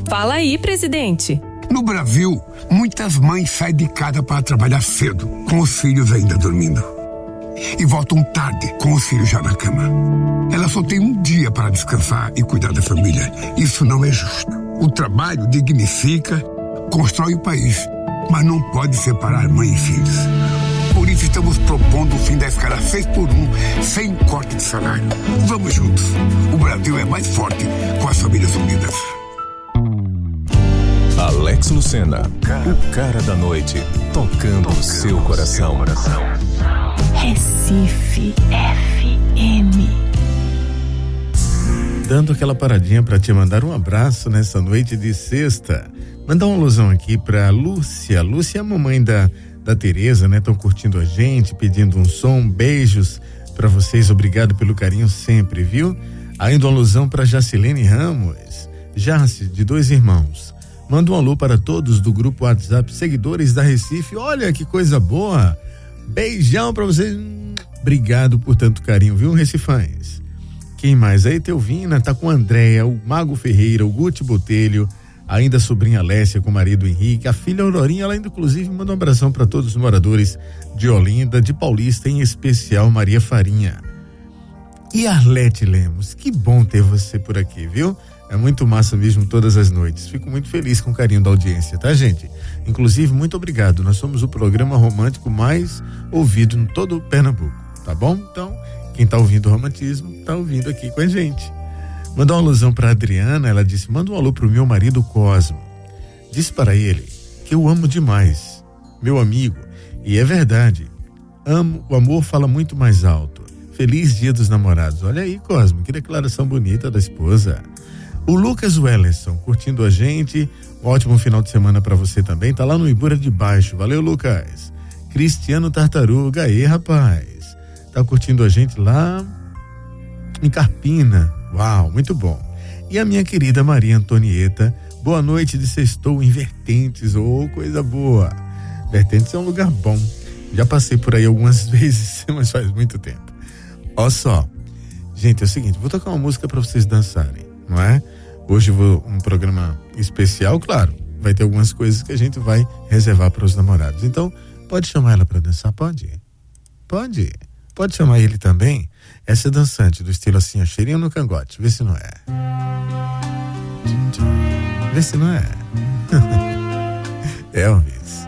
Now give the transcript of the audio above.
Fala aí, presidente. No Brasil, muitas mães saem de casa para trabalhar cedo, com os filhos ainda dormindo. E voltam tarde, com os filhos já na cama. Ela só tem um dia para descansar e cuidar da família. Isso não é justo. O trabalho dignifica, constrói o país, mas não pode separar mãe e filhos. Por isso estamos propondo o fim da escala 6x1, sem corte de salário. Vamos juntos. O Brasil é mais forte com as famílias unidas. Alex Lucena, o cara da noite, tocando o seu coração. Recife FM. Dando aquela paradinha para te mandar um abraço nessa noite de sexta. Mandar uma alusão aqui pra Lúcia. Lúcia é a mamãe da Tereza, né? Estão curtindo a gente, pedindo um som, beijos para vocês, obrigado pelo carinho sempre, viu? Ainda uma alusão para Jacilene Ramos, Jace, de 2 irmãos. Manda um alô para todos do grupo WhatsApp Seguidores da Recife. Olha que coisa boa. Beijão para vocês. Obrigado por tanto carinho, viu, Recifães? Quem mais? Aí, Teuvina, tá com a Andréia, o Mago Ferreira, o Guti Botelho, ainda a sobrinha Lécia com o marido Henrique, a filha Aurorinha, ela ainda inclusive manda um abração para todos os moradores de Olinda, de Paulista, em especial Maria Farinha. E Arlete Lemos, que bom ter você por aqui, viu? É muito massa mesmo todas as noites. Fico muito feliz com o carinho da audiência, tá, gente? Inclusive, muito obrigado. Nós somos o programa romântico mais ouvido em todo o Pernambuco, tá bom? Então, quem tá ouvindo o romantismo, tá ouvindo aqui com a gente. Mandou uma alusão pra Adriana, ela disse, manda um alô pro meu marido Cosmo. Disse para ele que eu amo demais, meu amigo. E é verdade. Amo, o amor fala muito mais alto. Feliz Dia dos Namorados. Olha aí, Cosmo, que declaração bonita da esposa. O Lucas Wellerson, curtindo a gente, um ótimo final de semana pra você também, tá lá no Ibura de Baixo, valeu, Lucas. Cristiano Tartaruga, aí, rapaz, tá curtindo a gente lá em Carpina, uau, muito bom. E a minha querida Maria Antonieta, boa noite de sextou em Vertentes, coisa boa. Vertentes é um lugar bom, já passei por aí algumas vezes, mas faz muito tempo. Ó só, gente, é o seguinte, vou tocar uma música pra vocês dançarem, não é? Hoje vou um programa especial, claro, vai ter algumas coisas que a gente vai reservar para os namorados. Então, pode chamar ela para dançar? Pode? Pode chamar ele também? Essa é dançante, do estilo assim, a cheirinho no cangote, vê se não é. Vê se não é. Elvis.